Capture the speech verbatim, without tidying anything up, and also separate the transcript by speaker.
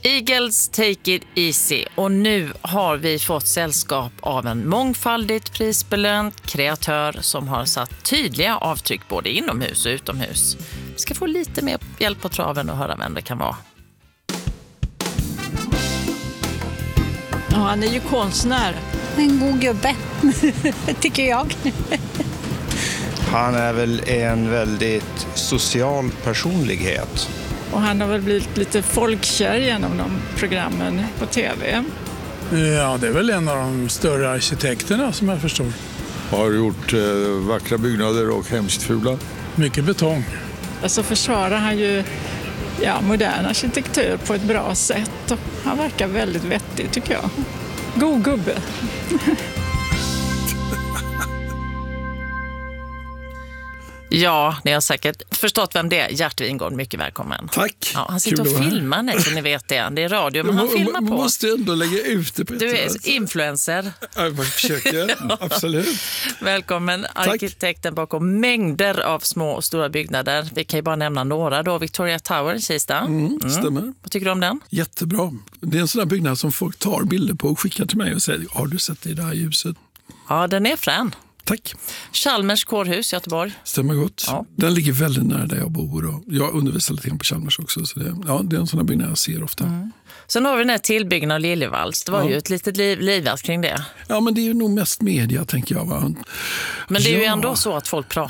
Speaker 1: Eagles Take It Easy, och nu har vi fått sällskap av en mångfaldigt prisbelönt kreatör som har satt tydliga avtryck både inomhus och utomhus. Vi ska få lite mer hjälp på traven och höra vem det kan vara.
Speaker 2: Ja, han är ju konstnär.
Speaker 3: En god gubbe, tycker jag.
Speaker 4: Han är väl en väldigt social personlighet.
Speaker 2: Och han har väl blivit lite folkkär genom de programmen på tv.
Speaker 5: Ja, det är väl en av de större arkitekterna som jag förstår.
Speaker 6: Har gjort eh, vackra byggnader och hemskt fula.
Speaker 5: Mycket betong.
Speaker 2: Alltså försvarar han ju ja, modern arkitektur på ett bra sätt. Och han verkar väldigt vettig, tycker jag. God gubbe.
Speaker 1: Ja, ni har säkert förstått vem det är. Gert Wingård, mycket välkommen.
Speaker 6: Tack.
Speaker 1: Ja, han sitter och filmar nu, så ni vet det. Det är radio, men han filmar på.
Speaker 6: Man måste ändå lägga ut det på ett
Speaker 1: Du är influencer.
Speaker 6: Jag försöker, absolut.
Speaker 1: Välkommen, arkitekten bakom mängder av små och stora byggnader. Vi kan ju bara nämna några då. Victoria Tower i Kista.
Speaker 6: Mm, stämmer.
Speaker 1: Mm. Vad tycker du om den?
Speaker 6: Jättebra. Det är en sån där byggnad som folk tar bilder på och skickar till mig och säger, har du sett det i det här ljuset?
Speaker 1: Ja, den är frän.
Speaker 6: Tack.
Speaker 1: Chalmers kårhus i Göteborg.
Speaker 6: Stämmer gott.
Speaker 1: Ja.
Speaker 6: Den ligger väldigt nära där jag bor. Och jag undervisar lite grann på Chalmers också. Så det, ja, det är en sån här byggnad jag ser ofta.
Speaker 1: Mm. Sen har vi den här tillbyggnaden av Liljevalchs. Det var ja. ju ett litet liv, livas kring det.
Speaker 6: Ja, men det är ju nog mest media, tänker jag. Va?
Speaker 1: Men det är
Speaker 6: ja.
Speaker 1: ju ändå så att folk pratar